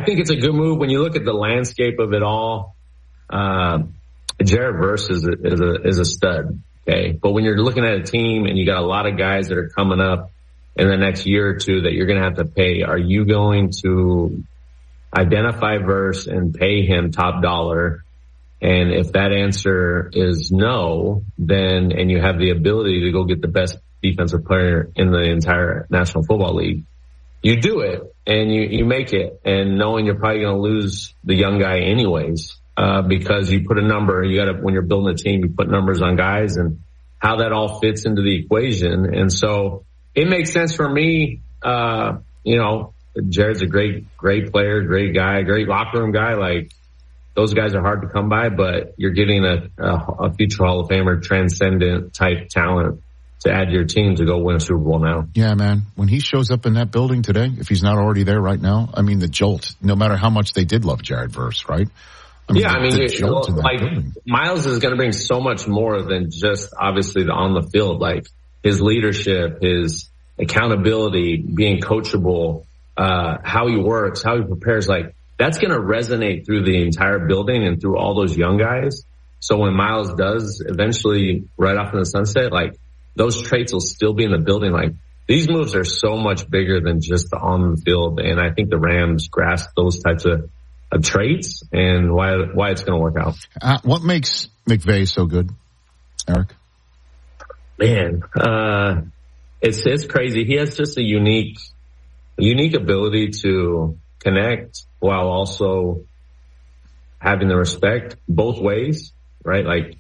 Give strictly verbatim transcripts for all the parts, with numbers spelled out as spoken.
think it's a good move when you look at the landscape of it all. Uh, Jared Verse is a, is a, is a stud. Okay. But when you're looking at a team and you got a lot of guys that are coming up in the next year or two that you're going to have to pay, are you going to identify Verse and pay him top dollar? And if that answer is no, then, and you have the ability to go get the best defensive player in the entire National Football League, you do it and you, you make it, and knowing you're probably going to lose the young guy anyways. Uh, because you put a number, you gotta, when you're building a team, you put numbers on guys and how that all fits into the equation. And so it makes sense for me. Uh, you know, Jared's a great, great player, great guy, great locker room guy. Like, those guys are hard to come by, but you're getting a, a, a future Hall of Famer, transcendent type talent to add to your team to go win a Super Bowl now. Yeah, man. When he shows up in that building today, if he's not already there right now, I mean, the jolt, no matter how much they did love Jared Verse, right? I mean, yeah, I mean, it, well, like building. Miles is going to bring so much more than just obviously the on the field, like his leadership, his accountability, being coachable, uh, how he works, how he prepares. Like, that's going to resonate through the entire building and through all those young guys. So when Miles does eventually ride off in the sunset, like, those traits will still be in the building. Like, these moves are so much bigger than just the on the field. And I think the Rams grasp those types of Of traits and why why it's going to work out. Uh, what makes McVay so good, Eric? Man, uh, it's it's crazy. He has just a unique unique ability to connect while also having the respect both ways, right? Like,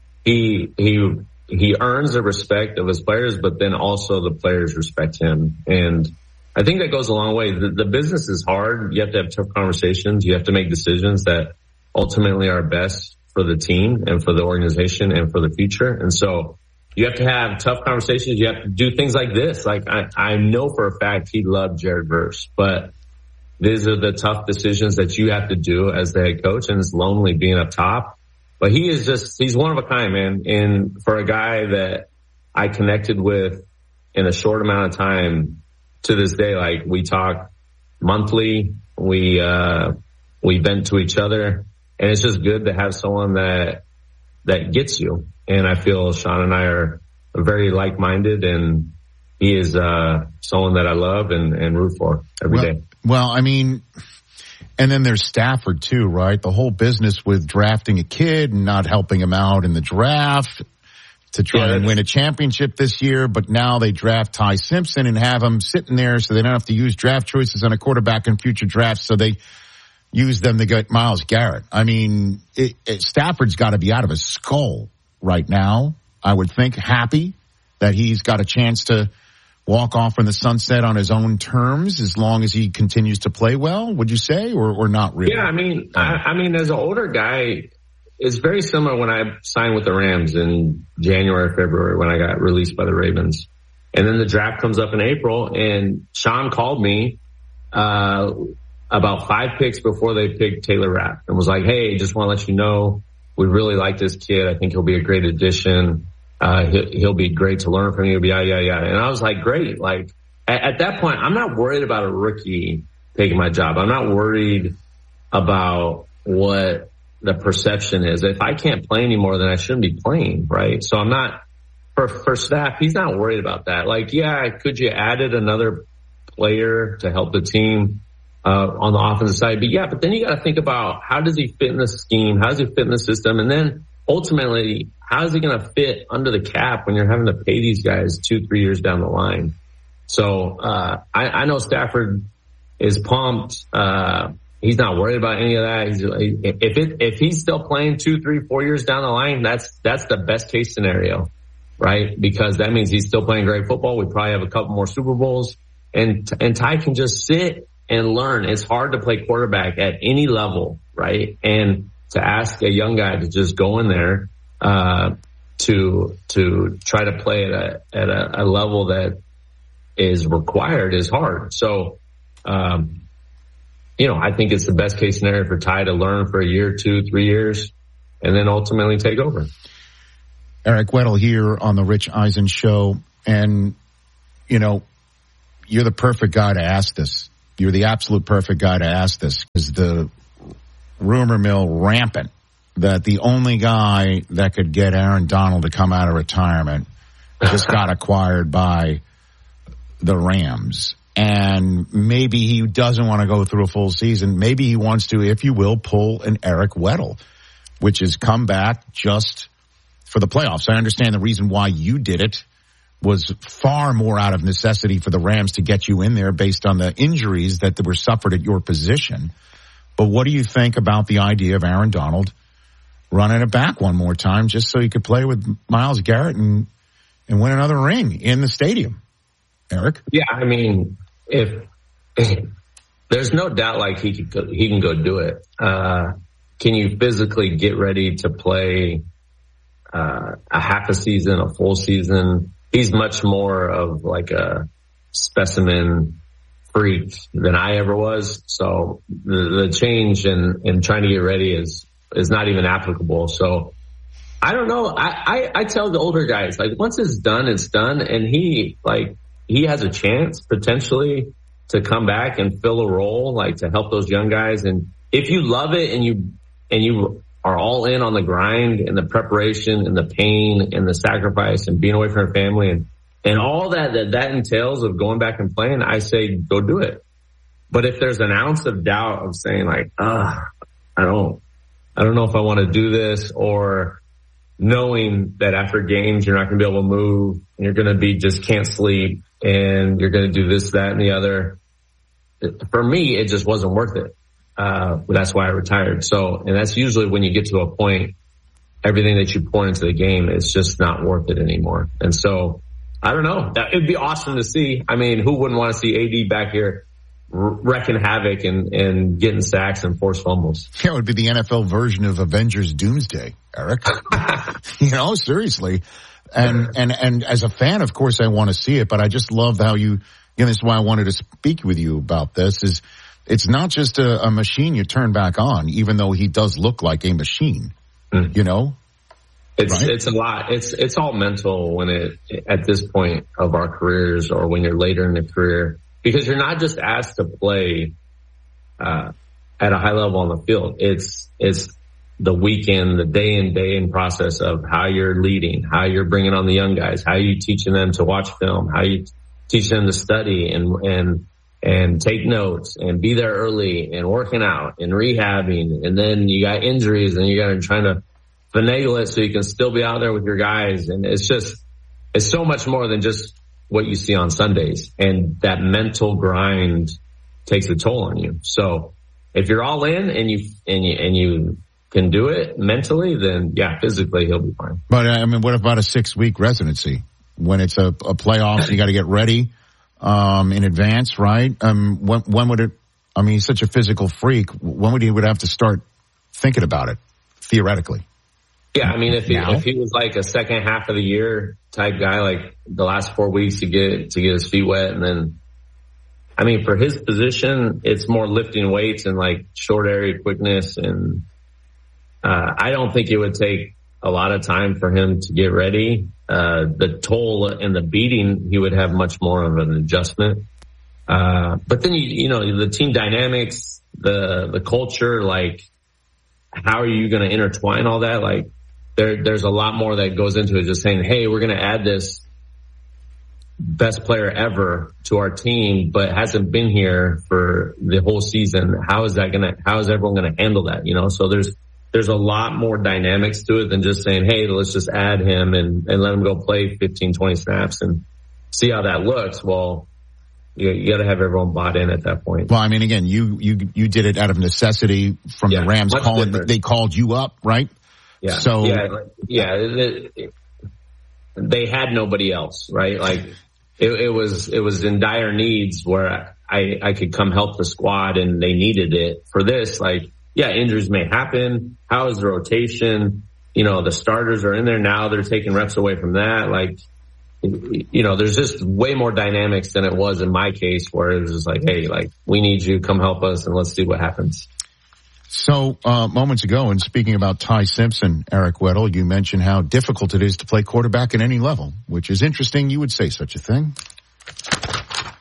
he he he earns the respect of his players, but then also the players respect him. And I think that goes a long way. The, the business is hard. You have to have tough conversations. You have to make decisions that ultimately are best for the team and for the organization and for the future. And so you have to have tough conversations. You have to do things like this. Like, I, I know for a fact he loved Jared Verse, but these are the tough decisions that you have to do as the head coach, and it's lonely being up top. But he is just, he's one of a kind, man. And for a guy that I connected with in a short amount of time, to this day, like, we talk monthly, we, uh, we vent to each other, and it's just good to have someone that, that gets you. And I feel Sean and I are very like-minded, and he is, uh, someone that I love and, and root for every well, day. Well, I mean, and then there's Stafford too, right? The whole business with drafting a kid and not helping him out in the draft to try yeah, and win a championship this year, but now they draft Ty Simpson and have him sitting there so they don't have to use draft choices on a quarterback in future drafts, so they use them to get Myles Garrett. I mean, it, it, Stafford's got to be out of his skull right now, I would think, happy that he's got a chance to walk off in the sunset on his own terms as long as he continues to play well, would you say, or, or not really? Yeah, I mean, I, I mean, as an older guy, it's very similar when I signed with the Rams in January, February, when I got released by the Ravens. And then the draft comes up in April, and Sean called me uh about five picks before they picked Taylor Rapp and was like, hey, just want to let you know, we really like this kid. I think he'll be a great addition. Uh, he'll, he'll be great to learn from you, yada, yada, yada. And I was like, great. Like, at, at that point, I'm not worried about a rookie taking my job. I'm not worried about what the perception is. If I can't play anymore, then I shouldn't be playing, right? So I'm not, for, for staff, he's not worried about that. Like, yeah, could you added another player to help the team uh on the offensive side? But yeah, but then you got to think about, how does he fit in the scheme? How does he fit in the system? And then ultimately, how is he going to fit under the cap when you're having to pay these guys two, three years down the line? So uh I, I know Stafford is pumped. Uh He's not worried about any of that. He's, if it, if he's still playing two, three, four years down the line, that's, that's the best case scenario, right? Because that means he's still playing great football. We probably have a couple more Super Bowls, and, and Ty can just sit and learn. It's hard to play quarterback at any level, right? And to ask a young guy to just go in there, uh, to, to try to play at a, at a, a level that is required is hard. So, um, you know, I think it's the best case scenario for Ty to learn for a year, two, three years, and then ultimately take over. Eric Weddle here on the Rich Eisen Show. And, you know, you're the perfect guy to ask this, you're the absolute perfect guy to ask this, because the rumor mill rampant that the only guy that could get Aaron Donald to come out of retirement just got acquired by the Rams. And maybe he doesn't want to go through a full season. Maybe he wants to, if you will, pull an Eric Weddle, which is come back just for the playoffs. I understand the reason why you did it was far more out of necessity for the Rams to get you in there based on the injuries that were suffered at your position. But what do you think about the idea of Aaron Donald running it back one more time just so he could play with Myles Garrett and, and win another ring in the stadium? Eric? Yeah, I mean, if, if there's no doubt like he could go, he can go do it. Uh, can you physically get ready to play uh, a half a season, a full season? He's much more of like a specimen freak than I ever was. So the, the change in, in trying to get ready is, is not even applicable. So I don't know. I, I, I tell the older guys, like, once it's done, it's done. And he, like, he has a chance potentially to come back and fill a role, like to help those young guys. And if you love it and you, and you are all in on the grind and the preparation and the pain and the sacrifice and being away from your family and, and all that, that, that entails of going back and playing, I say, go do it. But if there's an ounce of doubt of saying like, ah, I don't, I don't know if I want to do this, or knowing that after games, you're not going to be able to move and you're going to be just can't sleep and you're going to do this, that, and the other. For me, it just wasn't worth it. Uh, that's why I retired. So, and that's usually when you get to a point, everything that you pour into the game is just not worth it anymore. And so, I don't know. That, it'd be awesome to see. I mean, who wouldn't want to see A D back here wrecking havoc and, and getting sacks and forced fumbles? Yeah, it would be the N F L version of Avengers Doomsday, Eric. You know, seriously. And, and, and as a fan, of course, I want to see it, but I just love how you, you know, this is why I wanted to speak with you about this, is it's not just a, a machine you turn back on, even though he does look like a machine, mm. you know? It's, right? it's a lot. It's, it's all mental when it, at this point of our careers or when you're later in the career, because you're not just asked to play, uh, at a high level on the field. It's, it's the weekend, the day in, day in process of how you're leading, how you're bringing on the young guys, how you teaching them to watch film, how you teach them to study and, and, and take notes and be there early and working out and rehabbing. And then you got injuries and you got to trying to finagle it so you can still be out there with your guys. And it's just, it's so much more than just what you see on Sundays. And that mental grind takes a toll on you. So if you're all in and you, and you, and you can do it mentally, then yeah, physically he'll be fine. But I mean, what about a six week residency when it's a, a playoff? You got to get ready, um, in advance, right? Um, when, when would it, I mean, he's such a physical freak. When would he would have to start thinking about it theoretically? Yeah, I mean, if he, if he was like a second half of the year type guy, like the last four weeks to get to get his feet wet, and then, I mean, for his position, it's more lifting weights and like short area quickness, and uh, I don't think it would take a lot of time for him to get ready. Uh, the toll and the beating, he would have much more of an adjustment. Uh, but then you, you know, the team dynamics, the the culture, like how are you going to intertwine all that? Like, There, there's a lot more that goes into it. Just saying, hey, we're going to add this best player ever to our team, but hasn't been here for the whole season. How is that going to, how is everyone going to handle that? You know, so there's, there's a lot more dynamics to it than just saying, hey, let's just add him and, and let him go play fifteen, twenty snaps and see how that looks. Well, you, you got to have everyone bought in at that point. Well, I mean, again, you, you, you did it out of necessity from yeah, the Rams calling, different. They called you up, right? Yeah. So, yeah, yeah, it, it, they had nobody else, right? Like it, it was, it was in dire needs where I, I could come help the squad and they needed it for this. Like, yeah, injuries may happen. How is the rotation? You know, the starters are in there now. They're taking reps away from that. Like, you know, there's just way more dynamics than it was in my case where it was just like, hey, like we need you, come help us and let's see what happens. So, uh, moments ago, and speaking about Ty Simpson, Eric Weddle, you mentioned how difficult it is to play quarterback at any level, which is interesting. You would say such a thing.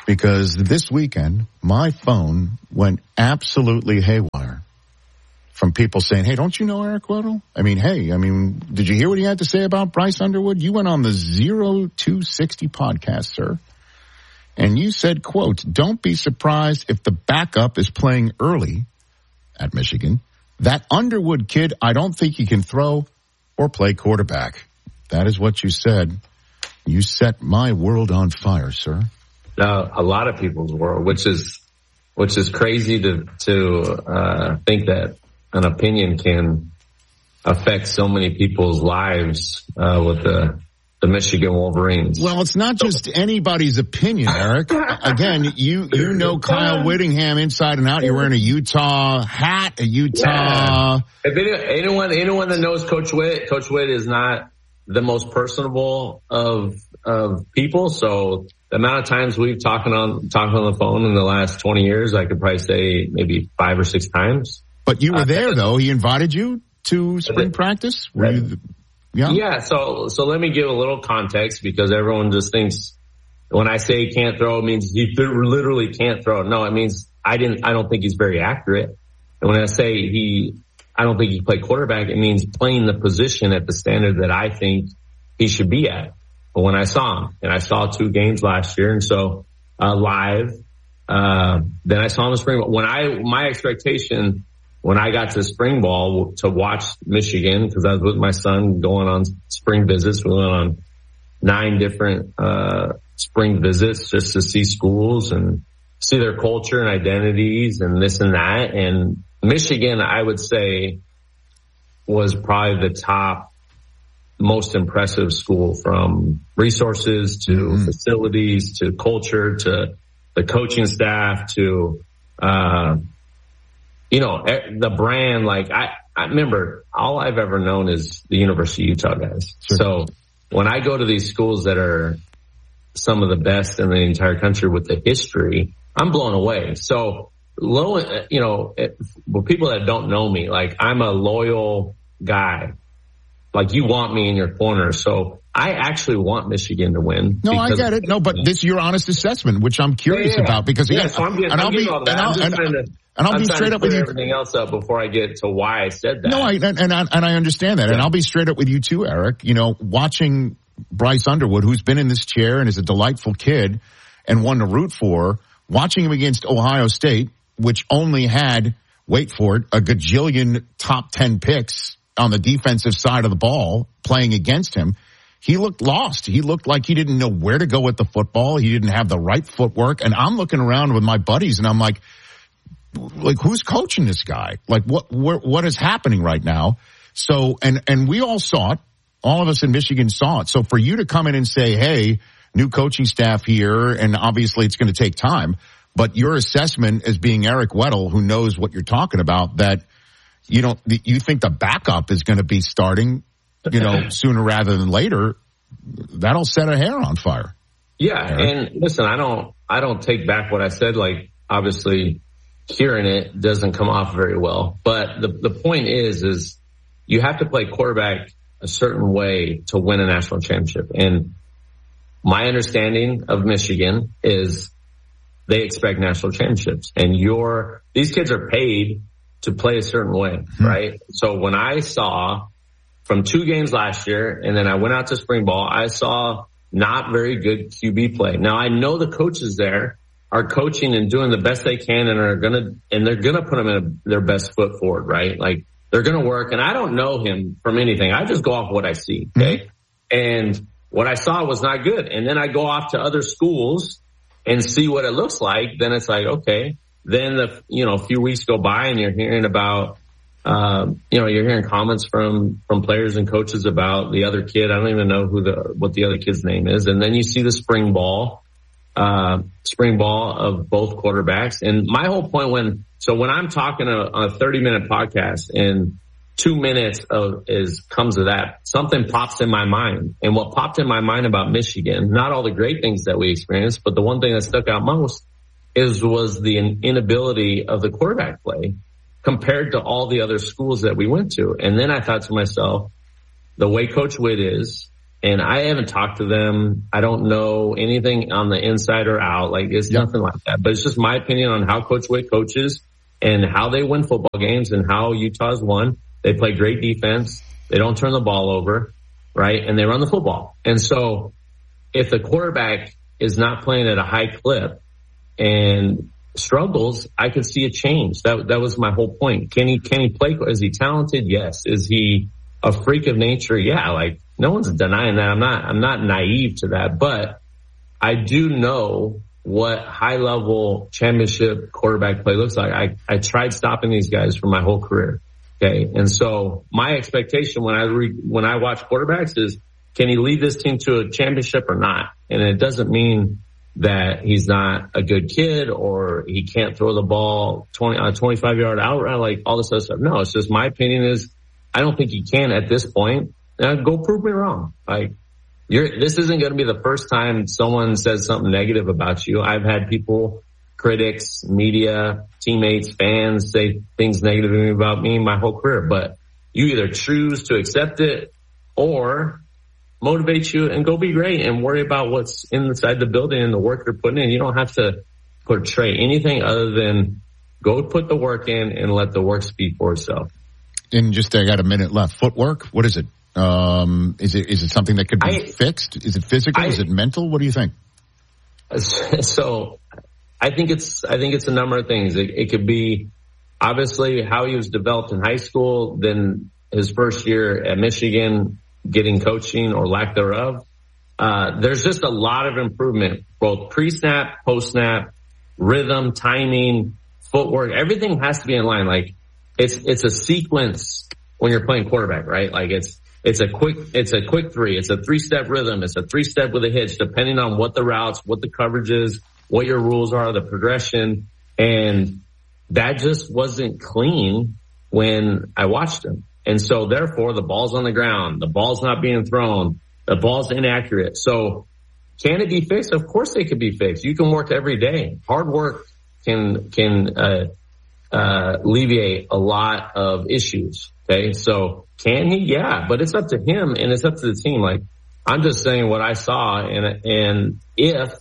because this weekend, my phone went absolutely haywire from people saying, hey, don't you know Eric Weddle? I mean, hey, I mean, did you hear what he had to say about Bryce Underwood? You went on the zero two sixty podcast, sir. And you said, quote, don't be surprised if the backup is playing early at Michigan. That Underwood kid, I don't think he can throw or play quarterback. That is what you said. You set my world on fire, sir. Uh, a lot of people's world, which is, which is crazy to, to, uh, think that an opinion can affect so many people's lives, uh, with the, the Michigan Wolverines. Well, it's not just anybody's opinion, Eric. Again, you, you know Kyle Whittingham inside and out. You're wearing a Utah hat, a Utah. Yeah. If any, anyone, anyone that knows Coach Witt, Coach Witt is not the most personable of, of people. So the amount of times we've talked on, talked on the phone in the last twenty years, I could probably say maybe five or six times. But you were there uh, though. He invited you to spring practice? Were you the, Yeah. Yeah. So, so let me give a little context because everyone just thinks when I say he can't throw, it means he literally can't throw. No, it means I didn't, I don't think he's very accurate. And when I say he, I don't think he played quarterback, it means playing the position at the standard that I think he should be at. But when I saw him, and I saw two games last year, and so, uh, live, uh, then I saw him in spring. When I, my expectation, when I got to spring ball to watch Michigan, because I was with my son going on spring visits, we went on nine different uh spring visits just to see schools and see their culture and identities and this and that. And Michigan, I would say, was probably the top most impressive school, from resources to mm-hmm. facilities to culture to the coaching staff to uh you know, the brand. Like I, I remember all I've ever known is the University of Utah guys. Sure. So when I go to these schools that are some of the best in the entire country with the history, I'm blown away. So low, you know, for people that don't know me, like I'm a loyal guy. Like you want me in your corner. So I actually want Michigan to win. No, I get it. No, but this is your honest assessment, which I'm curious yeah, yeah. about because yeah, again, so I'm getting, and I'll be, and I'll, and, to, and I'll I'm be straight up with you. Everything else up before I get to why I said that. No, I, and, and I, and I understand that. Yeah. And I'll be straight up with you too, Eric. You know, watching Bryce Underwood, who's been in this chair and is a delightful kid and one to root for, watching him against Ohio State, which only had, wait for it, a gajillion top ten picks on the defensive side of the ball playing against him. He looked lost. He looked like he didn't know where to go with the football. He didn't have the right footwork. And I'm looking around with my buddies and I'm like, like, who's coaching this guy? Like, what, what, what is happening right now? So, and, and we all saw it. All of us in Michigan saw it. So for you to come in and say, hey, new coaching staff here, and obviously it's going to take time, but your assessment as being Eric Weddle, who knows what you're talking about, that you don't, you think the backup is going to be starting, you know, sooner rather than later, that'll set a hair on fire. Yeah. Eric. And listen, I don't, I don't take back what I said. Like, obviously hearing it doesn't come off very well, but the, the point is, is you have to play quarterback a certain way to win a national championship. And my understanding of Michigan is they expect national championships, and you're, these kids are paid to play a certain way, mm-hmm. right? So when I saw from two games last year, and then I went out to spring ball, I saw not very good Q B play. Now I know the coaches there are coaching and doing the best they can, and are gonna, and they're gonna put them in a, their best foot forward, right? Like they're gonna work. And I don't know him from anything. I just go off what I see, okay? Mm-hmm. And what I saw was not good. And then I go off to other schools and see what it looks like. Then it's like, okay. Then the, you know, a few weeks go by and you're hearing about, um, you know, you're hearing comments from, from players and coaches about the other kid. I don't even know who the, what the other kid's name is. And then you see the spring ball, uh, spring ball of both quarterbacks. And my whole point when, so when I'm talking a, a thirty minute podcast and two minutes of is comes to that, something pops in my mind. And what popped in my mind about Michigan, not all the great things that we experienced, but the one thing that stuck out most is was the inability of the quarterback play compared to all the other schools that we went to. And then I thought to myself, the way Coach Witt is, And I haven't talked to them. I don't know anything on the inside or out. Like, it's yep. nothing like that. But it's just my opinion on how Coach Witt coaches and how they win football games and how Utah's won. They play great defense. They don't turn the ball over, right? And they run the football. And so if the quarterback is not playing at a high clip and struggles, I could see a change. That that was my whole point. Can he can he play? Is he talented? Yes. Is he a freak of nature? Yeah. Like, no one's denying that. I'm not I'm not naive to that, but I do know what high level championship quarterback play looks like. I I tried stopping these guys for my whole career. Okay, and so my expectation when I re, when I watch quarterbacks is, can he lead this team to a championship or not? And it doesn't mean that he's not a good kid or he can't throw the ball twenty on a twenty-five yard out route, like all this other stuff. No, it's just my opinion is I don't think he can at this point. Now, go prove me wrong. Like, you're, this isn't going to be the first time someone says something negative about you. I've had people, critics, media, teammates, fans say things negative about me my whole career, but you either choose to accept it or motivate you and go be great and worry about what's inside the building and the work you're putting in. You don't have to portray anything other than go put the work in and let the work speak for itself. And just, I got a minute left. Footwork, what is it? Um, is it, is it something that could be I, fixed? Is it physical? I, is it mental? What do you think? So I think it's, I think it's a number of things. It, it could be obviously how he was developed in high school, then his first year at Michigan, getting coaching or lack thereof. Uh, there's just a lot of improvement, both pre-snap, post-snap, rhythm, timing, footwork. Everything has to be in line. Like, it's, it's a sequence when you're playing quarterback, right? Like, it's, it's a quick, it's a quick three. It's a three-step rhythm. It's a three-step with a hitch, depending on what the routes, what the coverage is, what your rules are, the progression. And that just wasn't clean when I watched him. And so therefore the ball's on the ground, the ball's not being thrown, the ball's inaccurate. So can it be fixed? Of course it could be fixed. You can work every day. Hard work can, can, uh, uh, alleviate a lot of issues. Okay. So can he? Yeah, but it's up to him and it's up to the team. Like, I'm just saying what I saw, and, and if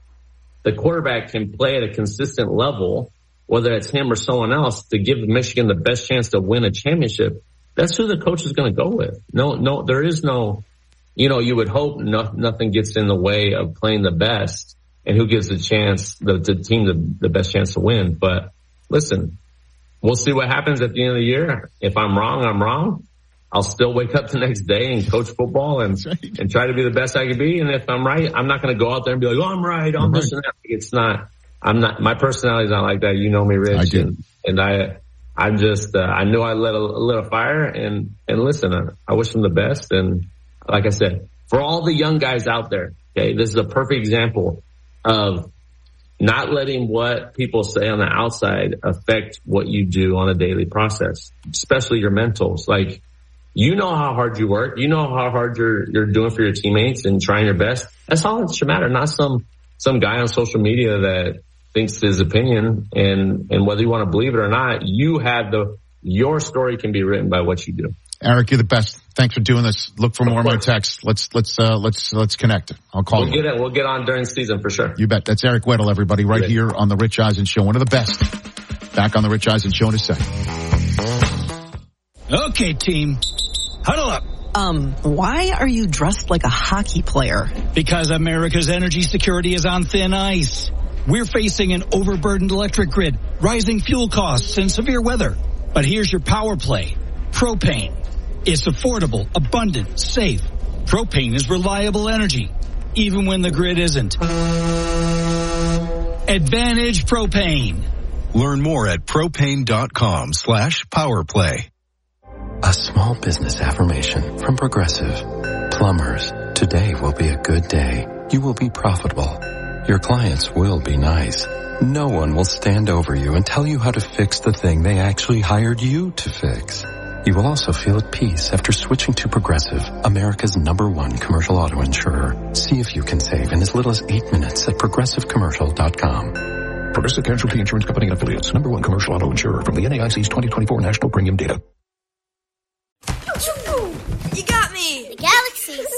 the quarterback can play at a consistent level, whether it's him or someone else, to give Michigan the best chance to win a championship, that's who the coach is going to go with. No, no, there is no, you know, you would hope no, nothing gets in the way of playing the best and who gives the chance, the, the team the, the best chance to win. But listen, we'll see what happens at the end of the year. If I'm wrong, I'm wrong. I'll still wake up the next day and coach football and, right. and try to be the best I can be. And if I'm right, I'm not going to go out there and be like, oh, I'm right. I'm, I'm this right. and that. It's not, I'm not, my personality is not like that. You know me, Rich. I do. And, and I, I'm just, uh, I knew I lit a, a little fire and, and listen, I, I wish them the best. And like I said, for all the young guys out there, okay, this is a perfect example of not letting what people say on the outside affect what you do on a daily process, especially your mentals. Like, you know how hard you work. You know how hard you're, you're doing for your teammates and trying your best. That's all that should matter. Not some, some guy on social media that thinks his opinion, and, and whether you want to believe it or not, you have the, your story can be written by what you do. Eric, you're the best. Thanks for doing this. Look for more of my texts. Let's, let's, uh, let's, let's connect. I'll call we'll you. Get it. We'll get on during the season for sure. You bet. That's Eric Weddle, everybody, right here on the Rich Eisen Show. One of the best. Back on the Rich Eisen Show in a second. Okay, team. Huddle up. Um, why are you dressed like a hockey player? Because America's energy security is on thin ice. We're facing an overburdened electric grid, rising fuel costs, and severe weather. But here's your power play. Propane. It's affordable, abundant, safe. Propane is reliable energy, even when the grid isn't. Advantage Propane. Learn more at propane.com slash powerplay. A small business affirmation from Progressive. Plumbers, today will be a good day. You will be profitable. Your clients will be nice. No one will stand over you and tell you how to fix the thing they actually hired you to fix. You will also feel at peace after switching to Progressive, America's number one commercial auto insurer. See if you can save in as little as eight minutes at progressive commercial dot com. Progressive Casualty Insurance Company and Affiliates, number one commercial auto insurer from the N A I C's twenty twenty-four National Premium Data. You got me! The galaxy's safe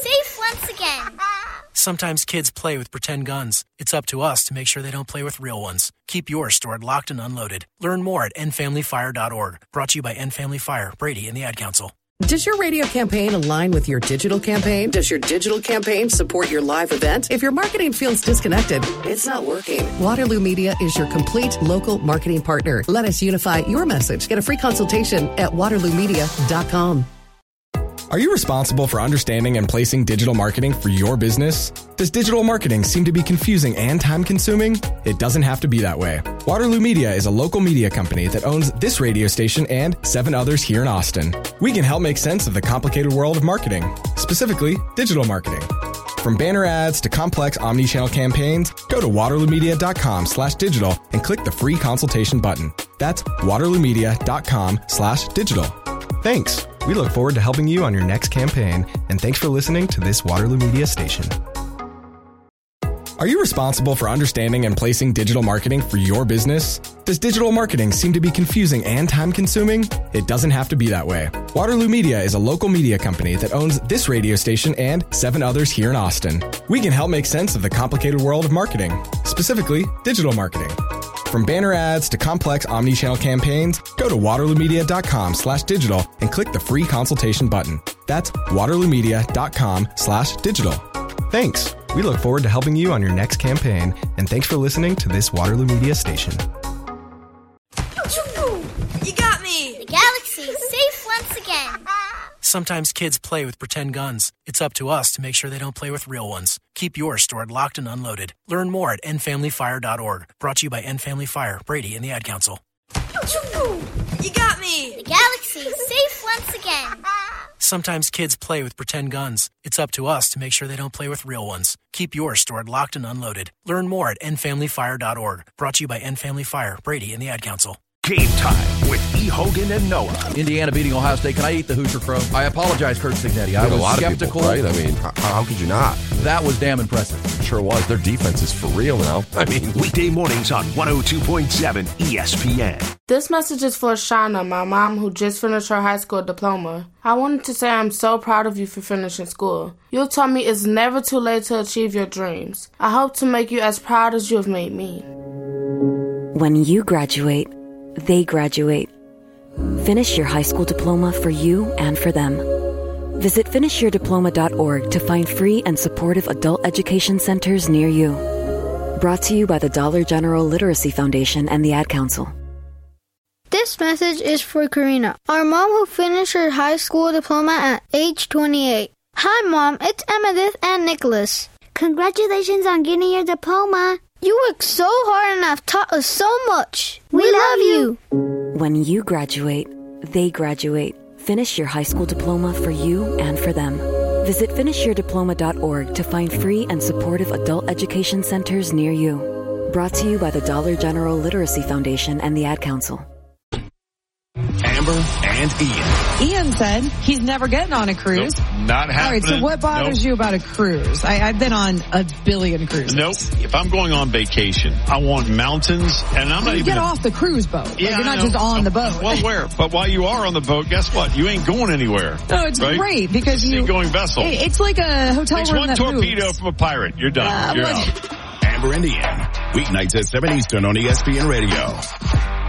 once again. Sometimes kids play with pretend guns. It's up to us to make sure they don't play with real ones. Keep yours stored locked and unloaded. Learn more at end family fire dot org. Brought to you by End Family Fire, Brady, and the Ad Council. Does your radio campaign align with your digital campaign? Does your digital campaign support your live event? If your marketing feels disconnected, it's not working. Waterloo Media is your complete local marketing partner. Let us unify your message. Get a free consultation at waterloo media dot com. Are you responsible for understanding and placing digital marketing for your business? Does digital marketing seem to be confusing and time-consuming? It doesn't have to be that way. Waterloo Media is a local media company that owns this radio station and seven others here in Austin. We can help make sense of the complicated world of marketing, specifically digital marketing. From banner ads to complex omni-channel campaigns, go to waterloo media dot com slash digital and click the free consultation button. That's waterloo media dot com slash digital. Thanks. We look forward to helping you on your next campaign, and thanks for listening to this Waterloo Media station. Are you responsible for understanding and placing digital marketing for your business? Does digital marketing seem to be confusing and time-consuming? It doesn't have to be that way. Waterloo Media is a local media company that owns this radio station and seven others here in Austin. We can help make sense of the complicated world of marketing, specifically digital marketing. From banner ads to complex omni-channel campaigns, go to waterloo media dot com slash digital and click the free consultation button. That's waterloo media dot com slash digital. Thanks. We look forward to helping you on your next campaign, and thanks for listening to this Waterloo Media station. You got me! The galaxy is safe once again. Sometimes kids play with pretend guns. It's up to us to make sure they don't play with real ones. Keep yours stored locked and unloaded. Learn more at end family fire dot org. Brought to you by End Family Fire, Brady, and the Ad Council. You got me! The galaxy is safe once again. Sometimes kids play with pretend guns. It's up to us to make sure they don't play with real ones. Keep yours stored locked and unloaded. Learn more at end family fire dot org. Brought to you by End Family Fire, Brady, and the Ad Council. Game time with E. Hogan and Noah. Indiana beating Ohio State. Can I eat the Hoosier Crow? I apologize, Kurt Signetti. I was a lot skeptical. Of people, right? I mean, how, how could you not? That was damn impressive. It sure was. Their defense is for real now. I mean, weekday mornings on one oh two point seven E S P N. This message is for Shauna, my mom, who just finished her high school diploma. I wanted to say I'm so proud of you for finishing school. You taught me it's never too late to achieve your dreams. I hope to make you as proud as you have made me. When you graduate, they graduate. Finish your high school diploma for you and for them. Visit finish your diploma dot org to find free and supportive adult education centers near you. Brought to you by the Dollar General Literacy Foundation and the Ad Council. This message is for Karina, our mom who finished her high school diploma at age twenty-eight. Hi, Mom. It's Emmettith and Nicholas. Congratulations on getting your diploma. You worked so hard and have taught us so much. We, we love you. When you graduate, they graduate. Finish your high school diploma for you and for them. Visit finish your diploma dot org to find free and supportive adult education centers near you. Brought to you by the Dollar General Literacy Foundation and the Ad Council. Amber and Ian. Ian said he's never getting on a cruise. Nope, not happening. All right, so what bothers nope. you about a cruise? I, I've been on a billion cruises. Nope. If I'm going on vacation, I want mountains, and I'm so not you even... get off the cruise boat. Yeah, like you're not I know. just on the boat. Well, where? But while you are on the boat, guess what? You ain't going anywhere. No, it's right? great because it's you... It's a going vessel. It, it's like a hotel Takes room one that torpedo moves. from a pirate. You're done. Uh, You're out. Amber and Ian. Weeknights at seven Eastern on E S P N Radio.